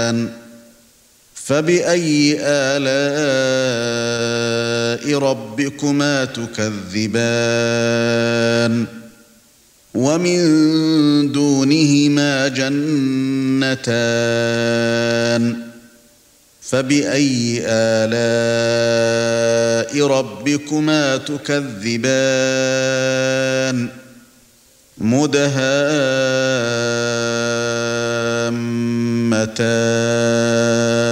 الرحمن فبأي آلاء ربكما تكذبان ومن دونهما جنتان فبأي آلاء ربكما تكذبان مدهامتان